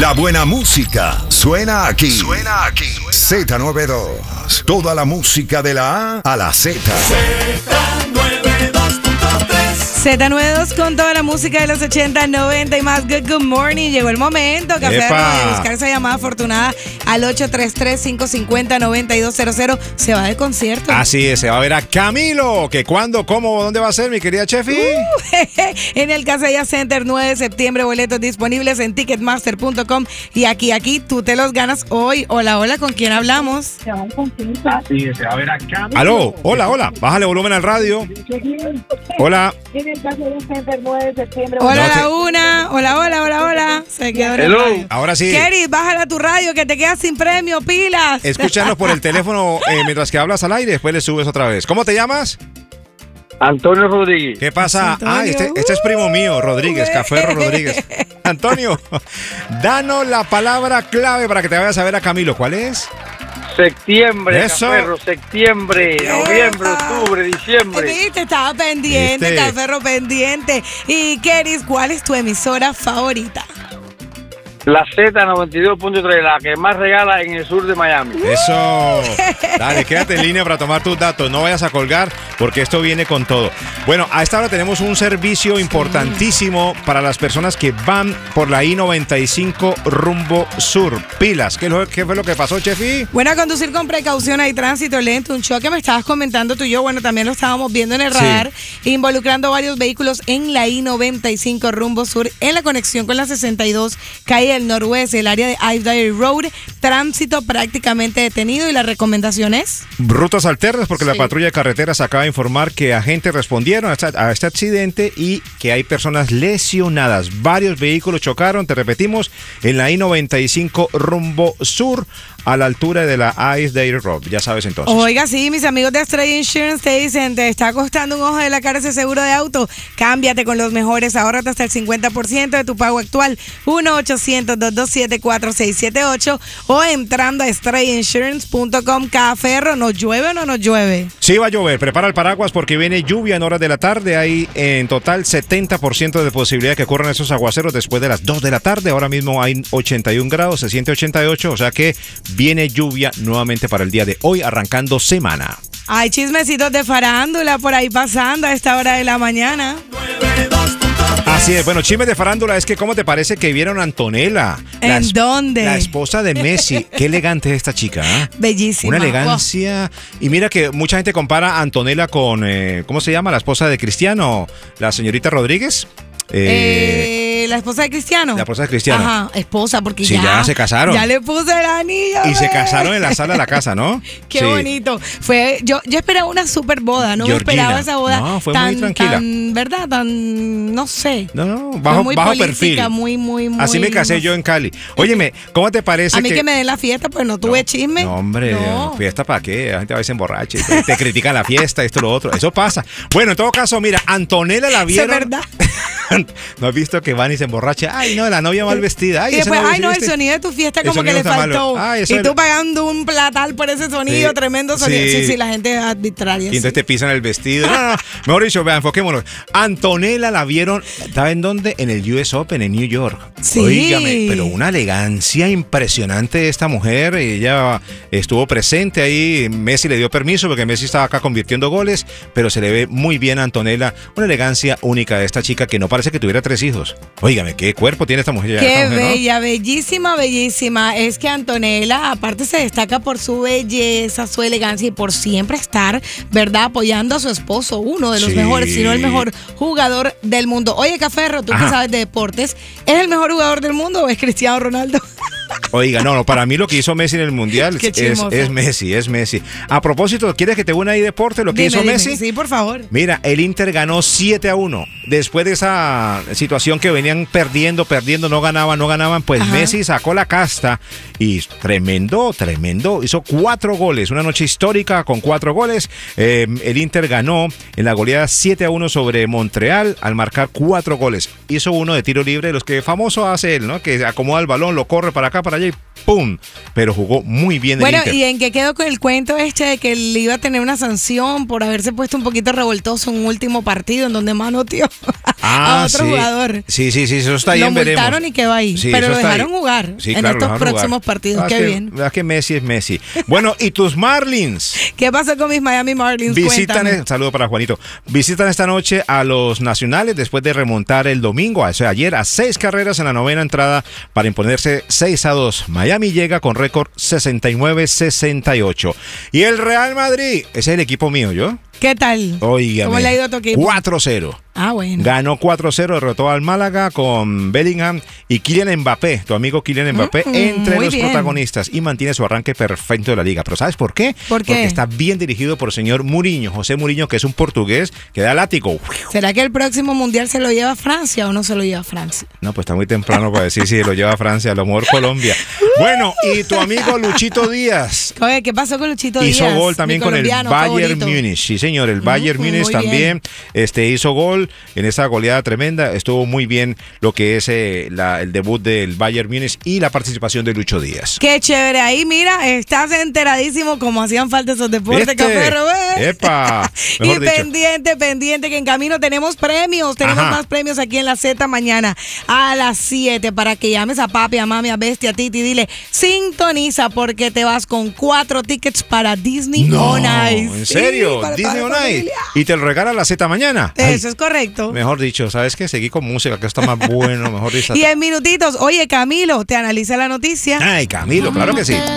La buena música suena aquí. Z92. Toda la música de la A la Z. Z92 con toda la música de los 80, 90 y más. Good morning. Llegó el momento, Café, de buscar esa llamada afortunada al 833-550-9200. Se va de concierto. Así es, se va a ver a Camilo. ¿Que cuándo, cómo, dónde va a ser, mi querida Chefi? En el Casella Center, 9 de septiembre. Boletos disponibles en ticketmaster.com. Y aquí tú te los ganas hoy. Hola, ¿con quién hablamos? Así es, se va a ver a Camilo. Aló, hola. Bájale volumen al radio. Hola. Hola, la una. Hola. Se quedó en el radio. Ahora sí. Keris, bájala a tu radio que te quedas sin premio, pilas. Escúchanos por el teléfono mientras que hablas al aire, después le subes otra vez. ¿Cómo te llamas? Antonio Rodríguez. ¿Qué pasa? Antonio. Este es primo mío, Rodríguez, Caferro Rodríguez. Antonio, danos la palabra clave para que te vayas a ver a Camilo. ¿Cuál es? Septiembre, Eso. Caferro, septiembre, noviembre, octubre, diciembre. Viste, estaba pendiente, ¿Viste? Caferro pendiente. Y Keris, ¿cuál es tu emisora favorita? La Z92.3, la que más regala en el sur de Miami. Eso. Dale, quédate en línea para tomar tus datos. No vayas a colgar porque esto viene con todo. Bueno, a esta hora tenemos un servicio importantísimo para las personas que van por la I-95 rumbo sur. Pilas. ¿Qué fue lo que pasó, Chefi? Bueno, a conducir con precaución, hay tránsito lento, un choque, me estabas comentando tú y yo, bueno, también lo estábamos viendo en el radar, involucrando varios vehículos en la I-95 rumbo sur, en la conexión con la 62, calle del Noroeste, el área de Ice Dairy Road, tránsito prácticamente detenido y la recomendación es... Rutas alternas porque la patrulla de carreteras acaba de informar que agentes respondieron a este accidente y que hay personas lesionadas. Varios vehículos chocaron, te repetimos, en la I-95 rumbo sur a la altura de la Ice Dairy Road. Ya sabes entonces. Oiga, sí, mis amigos de Stray Insurance te dicen, te está costando un ojo de la cara ese seguro de auto. Cámbiate con los mejores, ahórrate hasta el 50% de tu pago actual. 1-800-227-4678 o entrando a strayinsurance.com. Caferro, ¿nos llueve o no nos llueve? Sí, va a llover. Prepara el paraguas porque viene lluvia en horas de la tarde. Hay en total 70% de posibilidad de que ocurran esos aguaceros después de las 2 de la tarde. Ahora mismo hay 81 grados, se siente 88, o sea que viene lluvia nuevamente para el día de hoy, arrancando semana. Hay chismecitos de farándula por ahí pasando a esta hora de la mañana. Así es, bueno, chismes de farándula es que ¿cómo te parece que vieron a Antonella? ¿En dónde? La esposa de Messi. Qué elegante es esta chica, ¿eh? Bellísima. Una elegancia. Y mira que mucha gente compara a Antonella con, ¿cómo se llama? La esposa de Cristiano, la señorita Rodríguez. La esposa de Cristiano. La esposa de Cristiano. Ajá, esposa, porque Sí, ya se casaron. Ya le puse el anillo. Y se casaron en la sala de la casa, ¿no? Qué Sí. bonito. Yo esperaba una super boda, no me Georgina. esperaba esa boda. No, fue muy tranquila. ¿Verdad? No sé. No, Fue bajo muy perfil. política, muy. Así me casé yo en Cali. Óyeme, ¿cómo te parece A mí que me den la fiesta, pues no tuve chisme. No, hombre, No. ¿fiesta para qué? La gente a veces emborracha, te critican la fiesta, esto, lo otro. Eso pasa. Bueno, en todo caso, mira, Antonella la vieron. Es verdad. ¿No has visto que van y se emborracha? Ay, no, la novia mal vestida. Ay, Y después, ese ay, no, el ¿viste? sonido de tu fiesta El como que sonido le está malo. faltó. Ay, Y eso tú era- pagando un platal por ese sonido, Sí. tremendo sonido. Sí. Sí, la gente es arbitraria. Y entonces sí. te pisan el vestido. No. Mejor dicho, vean, enfoquémonos. Antonella la vieron, ¿estaba en dónde? En el US Open, en New York. Sí. Óigame, pero una elegancia impresionante de esta mujer. Ella estuvo presente ahí. Messi le dio permiso porque Messi estaba acá convirtiendo goles, pero se le ve muy bien a Antonella. Una elegancia única de esta chica que no parece que tuviera 3 hijos. Óigame, qué cuerpo tiene esta mujer. Qué esta mujer, ¿no? bella, bellísima. Es que Antonella, aparte, se destaca por su belleza, su elegancia y por siempre estar, ¿verdad?, apoyando a su esposo, uno de los Sí. mejores, si no el mejor jugador del mundo. Oye, Caferro, tú que Ajá. sabes de deportes, ¿es el mejor jugador del mundo o es Cristiano Ronaldo? Oiga, no, para mí lo que hizo Messi en el Mundial Qué chismoso. es Messi. A propósito, ¿quieres que te una ahí deporte? Lo que hizo Messi. Sí, por favor. Mira, el Inter ganó 7-1. Después de esa situación que venían perdiendo, no ganaban, pues Ajá. Messi sacó la casta y tremendo. Hizo 4 goles, una noche histórica con 4 goles. El Inter ganó en la goleada 7-1 sobre Montreal al marcar 4 goles. Hizo uno de tiro libre, los que famoso hace él, ¿no? Que acomoda el balón, lo corre para acá, para allá y ¡pum! Pero jugó muy bien el Bueno, Inter. ¿y en qué quedó con el cuento de que él iba a tener una sanción por haberse puesto un poquito revoltoso en un último partido en donde manoteó a otro jugador? Sí, eso está ahí, Lo veremos. multaron y quedó ahí, Sí, pero eso lo está dejaron ahí. jugar Sí, en claro, lo estos dejaron próximos jugar. partidos. Qué bien. Es que Messi es Messi. Bueno, ¿y tus Marlins? ¿Qué pasó con mis Miami Marlins? Cuéntame. Saludo para Juanito. Visitan esta noche a los Nacionales después de remontar el domingo, o sea, ayer, a 6 carreras en la novena entrada para imponerse 6-2. Miami llega con récord 69-68. Y el Real Madrid, ese es el equipo mío, ¿yo? ¿Qué tal? Óigame, ¿Cómo le ha ido a tu equipo? 4-0. Ah, bueno. Ganó 4-0, derrotó al Málaga con Bellingham y Kylian Mbappé, tu amigo Kylian Mbappé, entre muy los bien. protagonistas y mantiene su arranque perfecto de la liga. Pero ¿sabes por qué? ¿Por qué? Porque está bien dirigido por el señor Mourinho, José Mourinho, que es un portugués que da látigo. ¿Será que el próximo mundial se lo lleva a Francia o no se lo lleva a Francia? No, pues está muy temprano para decir si lo lleva a Francia, a lo mejor Colombia. Bueno, y tu amigo Luchito Díaz. Oye, ¿qué pasó con Luchito Díaz? Hizo gol también Mi con el colombiano Bayern favorito. Múnich. Sí, señor, el Bayern Múnich muy también hizo gol en esa goleada tremenda. Estuvo muy bien lo que es el debut del Bayern Múnich y la participación de Lucho Díaz. Qué chévere. Ahí, mira, estás enteradísimo como hacían falta esos deportes, ¿Viste? Café Robert. ¡Epa! Y Mejor dicho. pendiente, que en camino tenemos premios. Tenemos Ajá. más premios aquí en la Z mañana a las 7 para que llames a papi, a mami, a Bestia, a Titi. Dile, sintoniza porque te vas con 4 tickets para Disney on Ice. ¿En serio? Sí, para Disney toda on la Ice. familia. Y te lo regala la Z mañana. Eso es correcto. Mejor dicho, ¿sabes qué? Seguí con música, que está más bueno, mejor dicho. Y en minutitos, oye, Camilo, te analiza la noticia. Ay, Camilo, claro que sí.